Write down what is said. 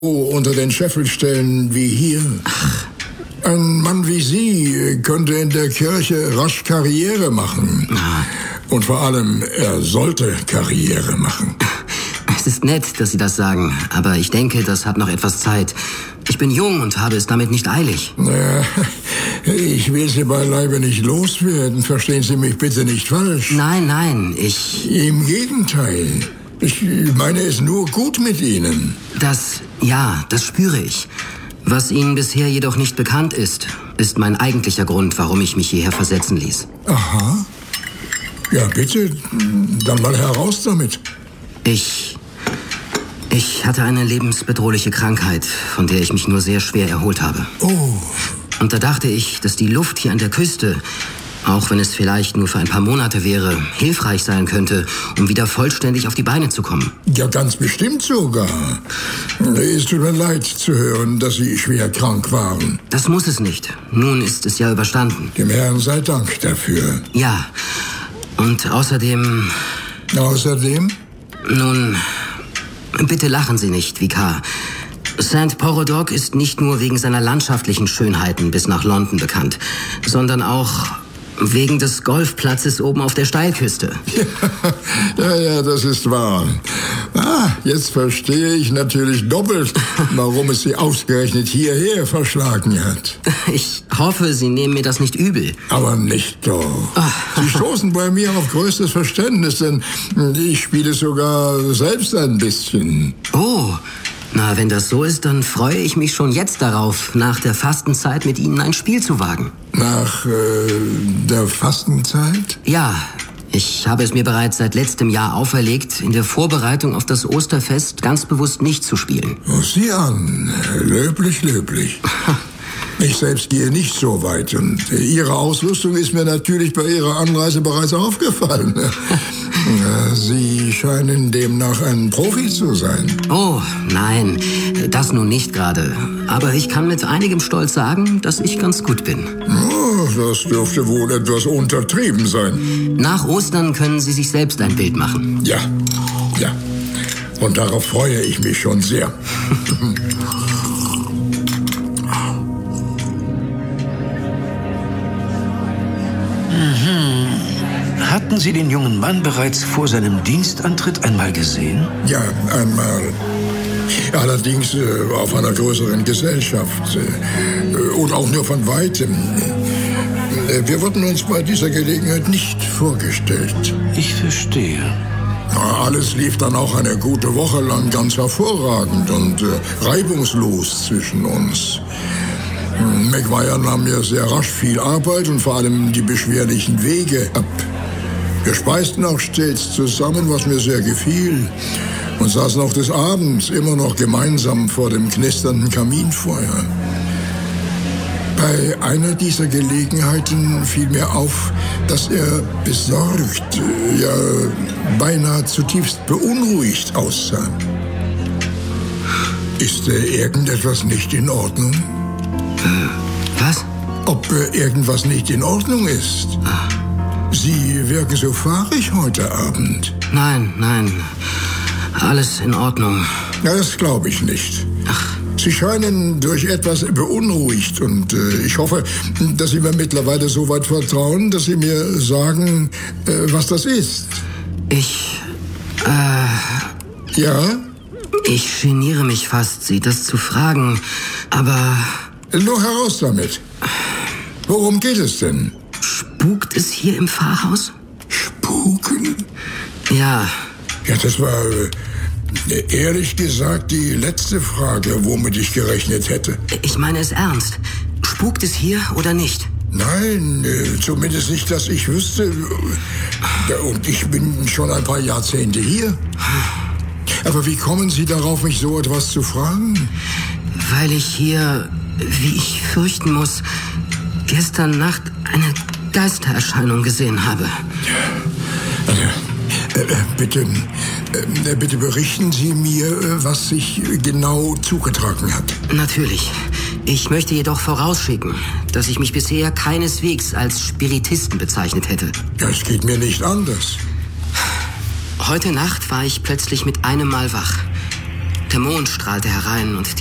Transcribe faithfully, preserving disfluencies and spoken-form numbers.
unter den Scheffel stellen wie hier. Ein Mann wie Sie könnte in der Kirche rasch Karriere machen. Und vor allem, er sollte Karriere machen. Es ist nett, dass Sie das sagen, aber ich denke, das hat noch etwas Zeit. Ich bin jung und habe es damit nicht eilig. Ja, ich will Sie beileibe nicht loswerden. Verstehen Sie mich bitte nicht falsch. Nein, nein, ich... Im Gegenteil. Ich meine es nur gut mit Ihnen. Das, ja, das spüre ich. Was Ihnen bisher jedoch nicht bekannt ist, ist mein eigentlicher Grund, warum ich mich hierher versetzen ließ. Aha. Ja, bitte, dann mal heraus damit. Ich... Ich hatte eine lebensbedrohliche Krankheit, von der ich mich nur sehr schwer erholt habe. Oh. Und da dachte ich, dass die Luft hier an der Küste, auch wenn es vielleicht nur für ein paar Monate wäre, hilfreich sein könnte, um wieder vollständig auf die Beine zu kommen. Ja, ganz bestimmt sogar. Es tut mir leid zu hören, dass Sie schwer krank waren. Das muss es nicht. Nun ist es ja überstanden. Dem Herrn sei Dank dafür. Ja. Und außerdem... Außerdem? Nun, bitte lachen Sie nicht, Vikar. Saint Porrodog ist nicht nur wegen seiner landschaftlichen Schönheiten bis nach London bekannt, sondern auch wegen des Golfplatzes oben auf der Steilküste. Ja, ja, das ist wahr. Ah, jetzt verstehe ich natürlich doppelt, warum es Sie ausgerechnet hierher verschlagen hat. Ich hoffe, Sie nehmen mir das nicht übel. Aber nicht doch. Ach. Sie stoßen bei mir auf größtes Verständnis, denn ich spiele sogar selbst ein bisschen. Oh, na, wenn das so ist, dann freue ich mich schon jetzt darauf, nach der Fastenzeit mit Ihnen ein Spiel zu wagen. Nach äh, der Fastenzeit? Ja, ich habe es mir bereits seit letztem Jahr auferlegt, in der Vorbereitung auf das Osterfest ganz bewusst nicht zu spielen. Oh, sieh an, löblich, löblich. Ich selbst gehe nicht so weit und Ihre Ausrüstung ist mir natürlich bei Ihrer Anreise bereits aufgefallen. Sie scheinen demnach ein Profi zu sein. Oh, nein, das nun nicht gerade. Aber ich kann mit einigem Stolz sagen, dass ich ganz gut bin. Oh, das dürfte wohl etwas untertrieben sein. Nach Ostern können Sie sich selbst ein Bild machen. Ja, ja. Und darauf freue ich mich schon sehr. Hatten Sie den jungen Mann bereits vor seinem Dienstantritt einmal gesehen? Ja, einmal. Allerdings äh, auf einer größeren Gesellschaft. Äh, und auch nur von Weitem. Äh, wir wurden uns bei dieser Gelegenheit nicht vorgestellt. Ich verstehe. Na, alles lief dann auch eine gute Woche lang ganz hervorragend und äh, reibungslos zwischen uns. Maguire nahm mir sehr rasch viel Arbeit und vor allem die beschwerlichen Wege ab. Wir speisten auch stets zusammen, was mir sehr gefiel, und saßen auch des Abends immer noch gemeinsam vor dem knisternden Kaminfeuer. Bei einer dieser Gelegenheiten fiel mir auf, dass er besorgt, ja beinahe zutiefst beunruhigt aussah. Ist äh, irgendetwas nicht in Ordnung? Was? Ob äh, irgendwas nicht in Ordnung ist? Ah. Sie wirken so fahrig heute Abend. Nein, nein. Alles in Ordnung. Ja, das glaube ich nicht. Ach. Sie scheinen durch etwas beunruhigt und äh, ich hoffe, dass Sie mir mittlerweile so weit vertrauen, dass Sie mir sagen, äh, was das ist. Ich, äh... Ja? Ich geniere mich fast, Sie das zu fragen, aber... Nur heraus damit. Worum geht es denn? Spukt es hier im Pfarrhaus? Spuken? Ja. Ja, das war äh, ehrlich gesagt die letzte Frage, womit ich gerechnet hätte. Ich meine es ernst. Spukt es hier oder nicht? Nein, äh, zumindest nicht, dass ich wüsste. Und ich bin schon ein paar Jahrzehnte hier. Aber wie kommen Sie darauf, mich so etwas zu fragen? Weil ich hier, wie ich fürchten muss, gestern Nacht eine Geistererscheinung gesehen habe. Also, äh, bitte, äh, bitte berichten Sie mir, äh, was sich genau zugetragen hat. Natürlich. Ich möchte jedoch vorausschicken, dass ich mich bisher keineswegs als Spiritisten bezeichnet hätte. Ja, es geht mir nicht anders. Heute Nacht war ich plötzlich mit einem Mal wach. Der Mond strahlte herein und